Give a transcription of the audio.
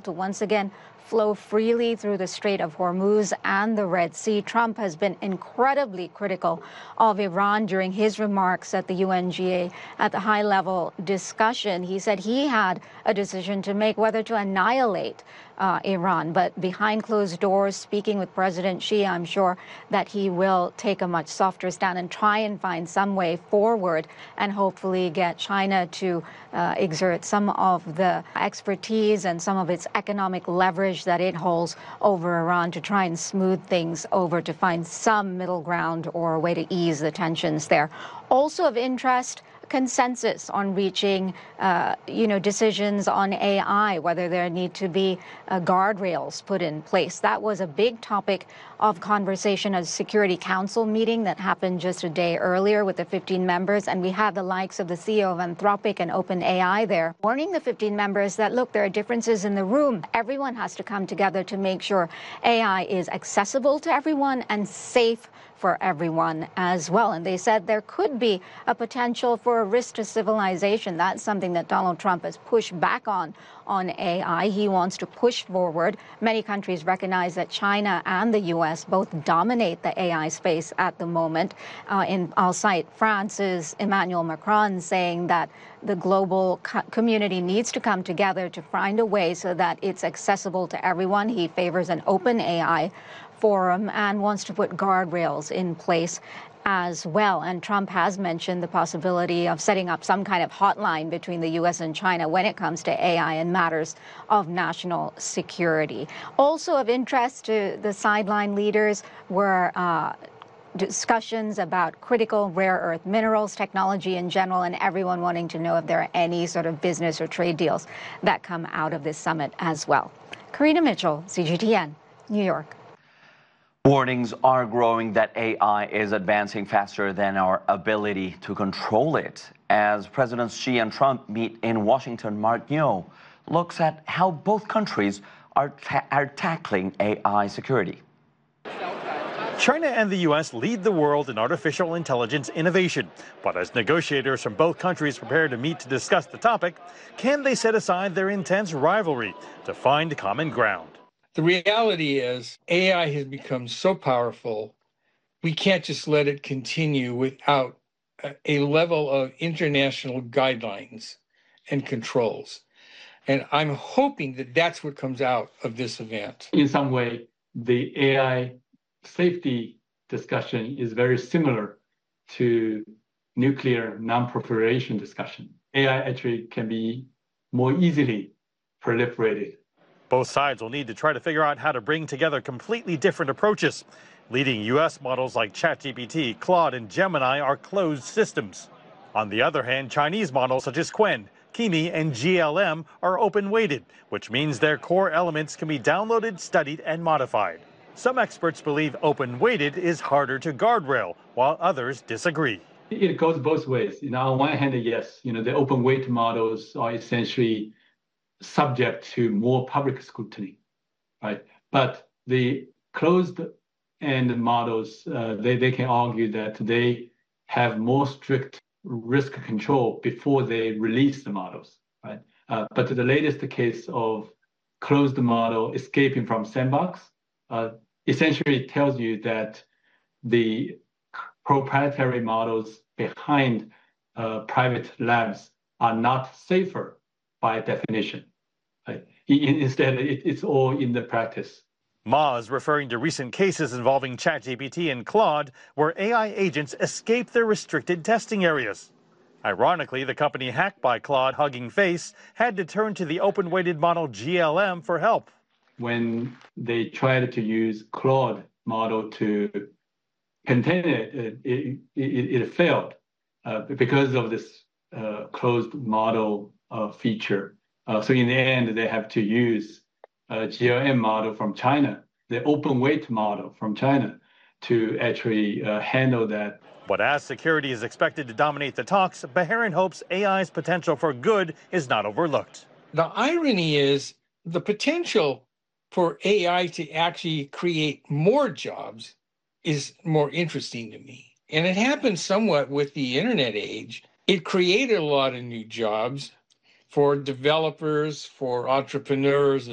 to once again flow freely through the Strait of Hormuz and the Red Sea. Trump has been incredibly critical of Iran during his remarks at the UNGA at the high-level discussion. He said he had a decision to make whether to annihilate Iran. But behind closed doors, speaking with President Xi, I'm sure that he will take a much softer stand and try and find some way forward and hopefully get China to exert some of the expertise and some of its economic leverage that it holds over Iran to try and smooth things over, to find some middle ground or a way to ease the tensions there. Also of interest, consensus on reaching, decisions on AI, whether there need to be guardrails put in place. That was a big topic of conversation at a Security Council meeting that happened just a day earlier with the 15 members. And we had the likes of the CEO of Anthropic and OpenAI there, warning the 15 members that, look, there are differences in the room. Everyone has to come together to make sure AI is accessible to everyone and safe for everyone as well. And they said there could be a potential for a risk to civilization. That's something that Donald Trump has pushed back on AI. He wants to push forward. Many countries recognize that China and the U.S. both dominate the AI space at the moment. I'll cite France's Emmanuel Macron saying that the global community needs to come together to find a way so that it's accessible to everyone. He favors an open AI forum and wants to put guardrails in place as well. And Trump has mentioned the possibility of setting up some kind of hotline between the U.S. and China when it comes to AI and matters of national security. Also of interest to the sideline leaders were discussions about critical rare earth minerals, technology in general, and everyone wanting to know if there are any sort of business or trade deals that come out of this summit as well. Karina Mitchell, CGTN, New York. Warnings are growing that AI is advancing faster than our ability to control it. As Presidents Xi and Trump meet in Washington, Mark Yo looks at how both countries are tackling AI security. China and the U.S. lead the world in artificial intelligence innovation. But as negotiators from both countries prepare to meet to discuss the topic, can they set aside their intense rivalry to find common ground? The reality is AI has become so powerful, we can't just let it continue without a level of international guidelines and controls. And I'm hoping that that's what comes out of this event. In some way, the AI safety discussion is very similar to nuclear non-proliferation discussion. AI actually can be more easily proliferated. Both sides will need to try to figure out how to bring together completely different approaches. Leading U.S. models like ChatGPT, Claude, and Gemini are closed systems. On the other hand, Chinese models such as Qwen, Kimi, and GLM are open-weighted, which means their core elements can be downloaded, studied, and modified. Some experts believe open-weighted is harder to guardrail, while others disagree. It goes both ways. On one hand, yes, the open-weight models are essentially subject to more public scrutiny, right? But the closed-end models, they can argue that they have more strict risk control before they release the models, right? But the latest case of closed model escaping from sandbox essentially tells you that the proprietary models behind private labs are not safer by definition. Instead, it's all in the practice. Ma is referring to recent cases involving ChatGPT and Claude, where AI agents escape their restricted testing areas. Ironically, the company hacked by Claude, Hugging Face, had to turn to the open-weighted model GLM for help. When they tried to use Claude model to contain it, it failed because of this closed model feature. So in the end, they have to use a GLM model from China, the open weight model from China, to actually handle that. But as security is expected to dominate the talks, Beharin hopes AI's potential for good is not overlooked. The irony is the potential for AI to actually create more jobs is more interesting to me. And it happened somewhat with the internet age. It created a lot of new jobs for developers, for entrepreneurs,